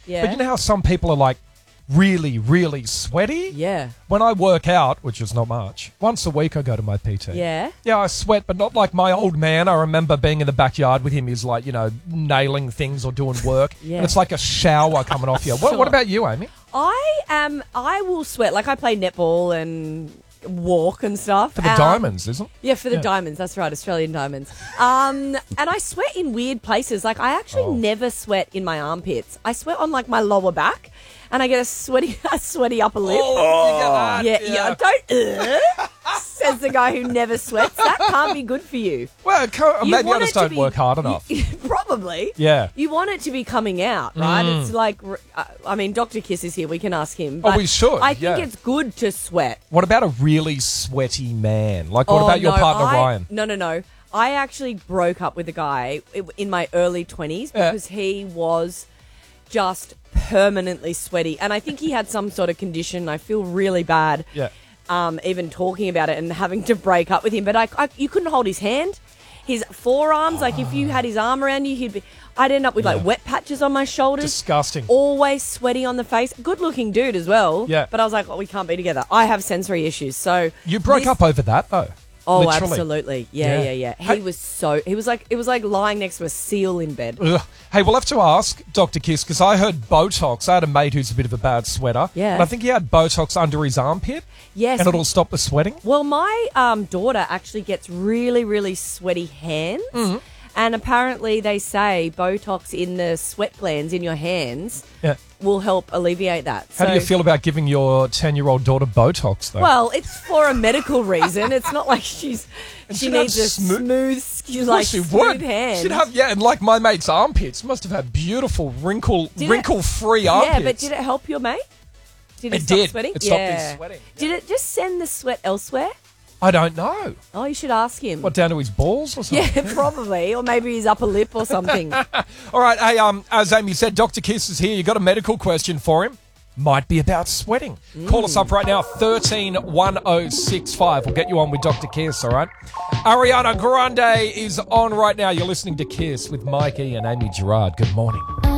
Yeah. But you know how some people are like really, really sweaty? Yeah. When I work out, which is not much, once a week I go to my PT. Yeah. Yeah, I sweat, but not like my old man. I remember being in the backyard with him. He's like, nailing things or doing work. Yeah. And it's like a shower coming off you. What about you, Amy? I will sweat. Like I play netball and walk and stuff. For the diamonds, isn't it? Yeah, for the diamonds. That's right, Australian diamonds. And I sweat in weird places. Like I actually never sweat in my armpits. I sweat on like my lower back, and I get a sweaty upper lip. Oh, you get that. Yeah. Don't. Says the guy who never sweats. That can't be good for you. Well, maybe I just don't work hard enough. Probably. Yeah. You want it to be coming out, right? It's like, Dr. Kiss is here. We can ask him. Oh, we should, I think it's good to sweat. What about a really sweaty man? Like, what about your partner, Ryan? No. I actually broke up with a guy in my early 20s because he was just permanently sweaty. And I think he had some sort of condition. I feel really bad. Yeah. Even talking about it and having to break up with him. But you couldn't hold his hand. His forearms, like if you had his arm around you, I'd end up with like wet patches on my shoulders. Disgusting. Always sweaty on the face. Good looking dude as well. Yeah. But I was like, we can't be together. I have sensory issues. So You broke up over that, though. Oh, Literally. Absolutely. Yeah. He was like, it was like lying next to a seal in bed. Ugh. Hey, we'll have to ask Dr. Kiss, because I heard Botox. I had a mate who's a bit of a bad sweater. Yeah. And I think he had Botox under his armpit. Yes. And it'll stop the sweating. Well, my daughter actually gets really, really sweaty hands. Mm-hmm. And apparently they say Botox in the sweat glands in your hands will help alleviate that. How do you feel about giving your 10-year-old daughter Botox, though? Well, it's for a medical reason. It's not like she needs a smooth hand. She'd have, and like my mate's armpits must have had beautiful wrinkle-free armpits. Yeah, but did it help your mate? Did it stop sweating? It stopped his sweating. Did it just send the sweat elsewhere? I don't know. Oh, you should ask him. What, down to his balls or something? Yeah, probably. Or maybe his upper lip or something. All right, hey, as Amy said, Dr. Kiss is here. You got a medical question for him? Might be about sweating. Call us up right now, 131065. We'll get you on with Dr. Kiss, all right? Ariana Grande is on right now. You're listening to Kiss with Mikey and Amy Gerard. Good morning.